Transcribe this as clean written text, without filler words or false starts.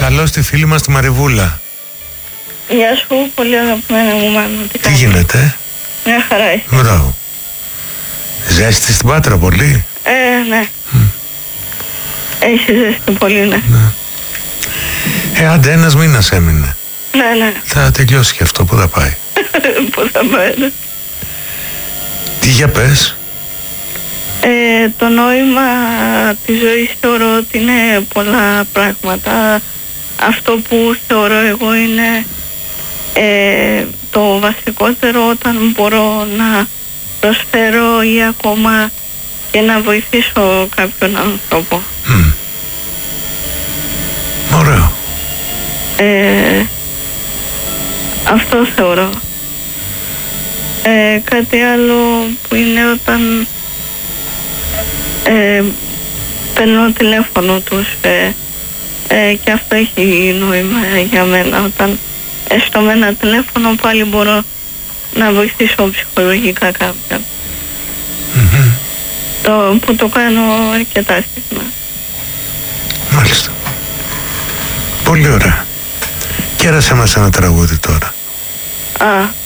καλό στη φίλη μας τη Μαριβούλα. Γεια σου, πολύ αγαπημένα μου Μάνο. Τι γίνεται? Μια χαρά είσαι. Μπράβο. Ζέστη στην Πάτρα πολύ? Ναι. Έχει ζέστη πολύ, ναι. Άντε ένας μήνας έμεινε. Ναι. Θα τελειώσει και αυτό, πού θα πάει? Πού θα πάει, ναι. Τι για πες? Το νόημα της ζωής θεωρώ ότι είναι πολλά πράγματα. Αυτό που θεωρώ εγώ είναι το βασικότερο, όταν μπορώ να προσφέρω ή ακόμα και να βοηθήσω κάποιον άνθρωπο. Ωραίο. Αυτό θεωρώ. Κάτι άλλο που είναι όταν παίρνω τηλέφωνο τους, και αυτό έχει νόημα για μένα. Όταν έστω με ένα τηλέφωνο πάλι μπορώ να βοηθήσω ψυχολογικά κάποιον. Που το κάνω αρκετά συχνά. Μάλιστα. Πολύ ωραία. Κέρασε μας ένα τραγούδι τώρα.